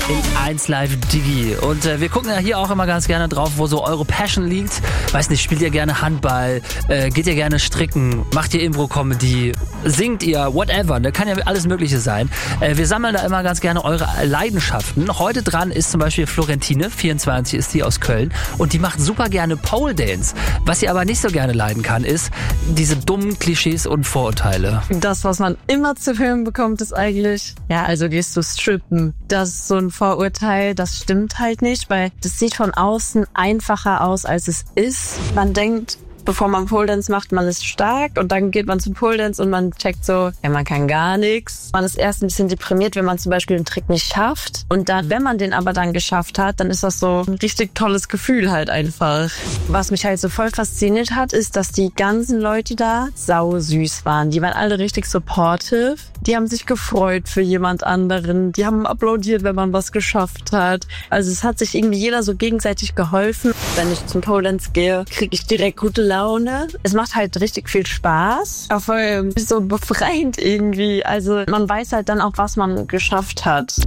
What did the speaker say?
in 1 Live Digi. Und wir gucken ja hier auch immer ganz gerne drauf, wo so eure Passion liegt. Weiß nicht, spielt ihr gerne Handball, geht ihr gerne stricken, macht ihr Impro-Comedy, singt ihr, whatever, ne? Kann ja alles Mögliche sein. Wir sammeln da immer ganz gerne eure Leidenschaften. Heute dran ist zum Beispiel Florentine, 24 ist die aus Köln und die macht super gerne Pole Dance. Was sie aber nicht so gerne leiden kann, ist diese dummen Klischees und Vorurteile. Das, was man immer zu hören bekommt, ist eigentlich, ja, also gehst du strippen. Das ist so ein Vorurteil, das stimmt halt nicht, weil das sieht von außen einfacher aus, als es ist. Man denkt, bevor man Pole Dance macht, man ist stark und dann geht man zum Pole Dance und man checkt so, ja, man kann gar nichts. Man ist erst ein bisschen deprimiert, wenn man zum Beispiel einen Trick nicht schafft und dann, wenn man den aber dann geschafft hat, dann ist das so ein richtig tolles Gefühl halt einfach. Was mich halt so voll fasziniert hat, ist, dass die ganzen Leute da sau süß waren. Die waren alle richtig supportive. Die haben sich gefreut für jemand anderen. Die haben applaudiert, wenn man was geschafft hat. Also es hat sich irgendwie jeder so gegenseitig geholfen. Wenn ich zum Pole Dance gehe, kriege ich direkt gute Laune. Es macht halt richtig viel Spaß. Auch voll so befreiend irgendwie. Also man weiß halt dann auch, was man geschafft hat.